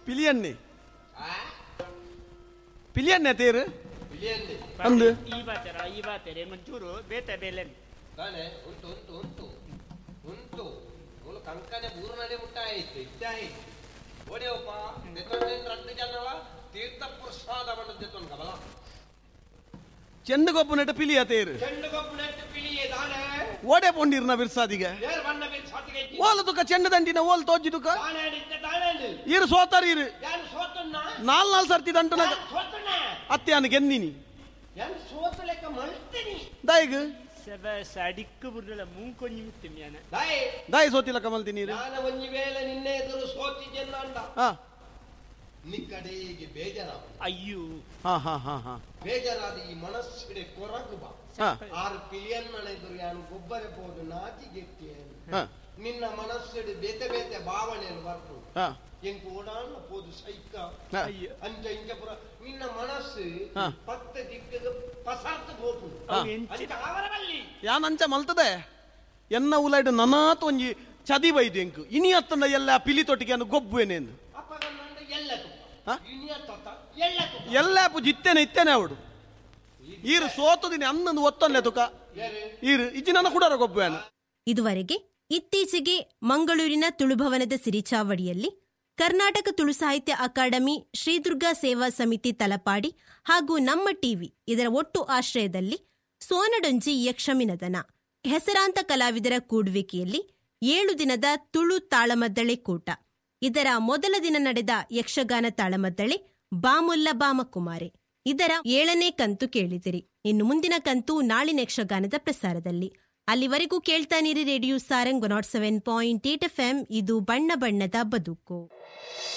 ಪಿಲಿಯನ್ನೆ ಪಿಲಿಯನ್ನೆ ತೇರು ಅಂದು ಈ ಬಾತೆರೆ ಮಂಚೂರು ಬೇತೆ ಬೇಲೆನ್ ತಾನೆ ಉಂಟು ಉಂಟು ಉಂಟು ಉಂಟು ಅವಳು ಕಂಕನೆ ಬೂರ್ನಡೆ ಮುಟ್ಟಾಯಿತು ಇದ್ದಾಯಿತು ಓಡೆಯಪ್ಪ ದೆತ್ತೊಂದೇನು 2 ಜನವ ತೀರ್ಥ ಪ್ರಸಾದ ಬಂದದ್ದೆತ್ತೊಂದು ಕಬಲ ಚೆಂಡುಗೊಬ್ಬು ನೆಟ್ಟ ಪಿಲಿಯ ತೇರು ಚೆಂಡುಗೊಬ್ಬು ನೆಟ್ಟ ಪಿಲಿಯೇ ತಾನೆ ಓಡೆ ಪೊಂಡಿರ್ನ ಬಿರ್ಸಾದಿಗೆ ಯಾರು ಬಣ್ಣ ಬಿರ್ಸಾದಿಗೆ ಓಲು ತುಕ ಚೆಂಡು ದಂಡಿನ ಓಲ್ ತೋಜಿ ತುಕ ತಾನೆ ತಾನೆ ಇರು ಸೋತಾರ ಇರು ಯಾರು ಸೋತನ್ನ 4 ಸರ್ತಿ ದಂಟನ ಸೋತನ್ನ ಅತ್ಯಾನ ಗೆನ್ನಿನಿ ಯಾರು ಸೋತ ಲೆಕ್ಕ ಮಳ್ತೀನಿ ದಾಯಿಗ್ ಸಬ ಸಡಿಕ್ಕು ಬುರ್ರಲ ಮುಂಕೊಂಜಿ ಮುತ್ತೆ ಮ್ಯಾನ ದಾಯಿ ಸೋತಿಲ್ಲ ಕಮಲ್ತೀನಿ ನಾನು ಒಂಜಿ ವೇಳೆ ನಿನ್ನೆ ಎದುರು ಸೋತಿದ್ದೆನ್ನ ಅಂದ ಹಾ ನಿಕ್ಕಡೆಗೆ ಬೇಜಾರ ಅಯ್ಯೋ ಹಾ ಬೇಜಾರಾದ ಈ ಮನಸ್ಸಿಡೆ ಕೊರಗು ಬಾ 6 ಪಿಲಿಯನ್ ಎದುರು ಯಾನು ಗೊಬ್ಬರ ಬೋದು ನಾಚಿ ಗೆಟ್ಟಿ ನಿನ್ನ ಮನಸ್ಸಿಡೆ ಬೇತೆ ಬೇತೆ ಭಾವನೆಯನ್ನು ಬರ್ತು ಎಂಕು ಓಡಾಣ ಪೋದು ಸೈಕ ಅಂಚ ಇಂಚ ಪುರ ನಿನ್ನ ಮನಸ್ಸು 10 ದಿಕ್ಕದ ಪಸಾರ್ತ ಹೋಪು ಅಂಚ ಅವರಲ್ಲಿ ಯಾನಂಚ ಮಲ್ತದೆ ಎನ್ನ ಉಲೈಡು ನನಾತ್ ಒಂಜಿ ಚದಿ ಬೈದು ಎಂಕು ಇನಿ ಅತ್ತಂದ ಎಲ್ಲ ಪಿಲಿ ತೊಟ್ಟಿಗೆ ಅನ್ನು ಗೊಬ್ಬುವೇನೇನು ಎಲ್ಲಾಪು ಜಿತ್ತೇನೆ ಇತ್ತೇನೆ ಅವಡು ಈರು ಸೋತದಿನಿ ಅನ್ನೊಂದು ಒತ್ತೊಲ್ಲೆ ತುಕ ಈರು ಇಜ್ಜಿ ನನ್ನ ಕೂಡ ಗೊಬ್ಬುವೇನ. ಇದುವರೆಗೆ ಇತ್ತೀಚೆಗೆ ಮಂಗಳೂರಿನ ತುಳುಭವನದ ಸಿರಿಚಾವಡಿಯಲ್ಲಿ ಕರ್ನಾಟಕ ತುಳು ಸಾಹಿತ್ಯ ಅಕಾಡೆಮಿ, ಶ್ರೀದುರ್ಗಾ ಸೇವಾ ಸಮಿತಿ ತಲಪಾಡಿ ಹಾಗೂ ನಮ್ಮ ಟಿವಿ ಇದರ ಒಟ್ಟು ಆಶ್ರಯದಲ್ಲಿ ಸೋನಡೊಂಜಿ ಯಕ್ಷಮಿನದನ ಹೆಸರಾಂತ ಕಲಾವಿದರ ಕೂಡುವಿಕೆಯಲ್ಲಿ 7 ದಿನದ ತುಳು ತಾಳಮದ್ದಳೆ ಕೂಟ. ಇದರ ಮೊದಲ ದಿನ ನಡೆದ ಯಕ್ಷಗಾನ ತಾಳಮದ್ದಳೆ ಬಾಮುಲ್ಲ ಬಾಮಕುಮಾರೆ. ಇದರ 7ನೇ ಕಂತು ಕೇಳಿದಿರಿ. ಇನ್ನು ಮುಂದಿನ ಕಂತು ನಾಳಿನ ಯಕ್ಷಗಾನದ ಪ್ರಸಾರದಲ್ಲಿ. ಅಲ್ಲಿವರೆಗೂ ಕೇಳ್ತಾನಿರಿ ರೇಡಿಯೋ ಸಾರಂಗ್ 107.8 FM. ಇದು ಬಣ್ಣ ಬಣ್ಣದ ಬದುಕು.